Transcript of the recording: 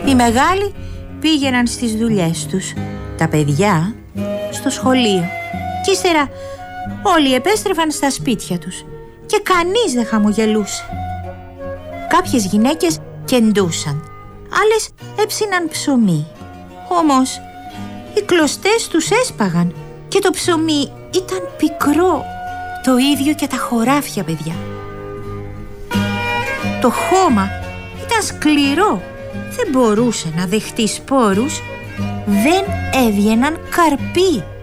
Οι μεγάλοι πήγαιναν στις δουλειές τους, τα παιδιά στο σχολείο. Κι ύστερα όλοι επέστρεφαν στα σπίτια τους και κανείς δεν χαμογελούσε. Κάποιες γυναίκες κεντούσαν, άλλες έψιναν ψωμί. Όμως οι κλωστές τους έσπαγαν και το ψωμί ήταν πικρό. Το ίδιο και τα χωράφια, παιδιά. Το χώμα ήταν σκληρό, δεν μπορούσε να δεχτεί σπόρους, δεν έβγαιναν καρποί.